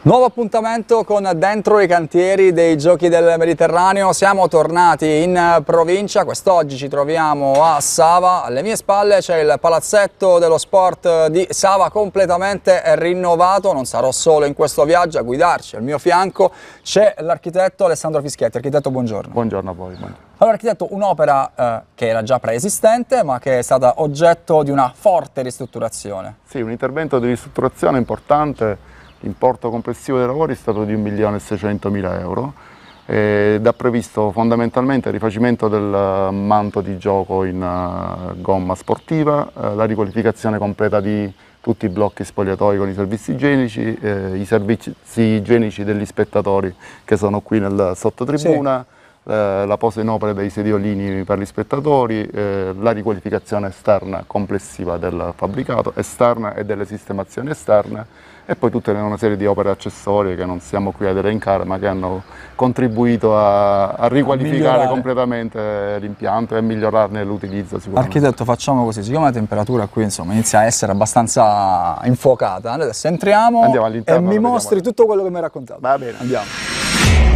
Nuovo appuntamento con Dentro i cantieri dei Giochi del Mediterraneo. Siamo tornati in provincia, quest'oggi ci troviamo a Sava. Alle mie spalle c'è il palazzetto dello sport di Sava completamente rinnovato. Non sarò solo in questo viaggio a guidarci, al mio fianco c'è l'architetto Alessandro Fischietti. Architetto, buongiorno. Buongiorno a voi. Buongiorno. Allora, architetto, un'opera che era già preesistente ma che è stata oggetto di una forte ristrutturazione. Sì, un intervento di ristrutturazione importante. L'importo complessivo dei lavori è stato di 1.600.000 euro ed ha previsto fondamentalmente il rifacimento del manto di gioco in gomma sportiva, la riqualificazione completa di tutti i blocchi spogliatoi con i servizi igienici, i servizi igienici degli spettatori che sono qui nel sottotribuna, sì. La posa in opera dei sediolini per gli spettatori, la riqualificazione esterna complessiva del fabbricato, esterna e delle sistemazioni esterne, e poi tutta una serie di opere accessorie che non siamo qui ad elencare ma che hanno contribuito a riqualificare completamente l'impianto e a migliorarne l'utilizzo sicuramente. Architetto, facciamo così, siccome la temperatura qui insomma inizia a essere abbastanza infuocata, adesso entriamo e mi mostri tutto quello che mi hai raccontato. Va bene. Andiamo.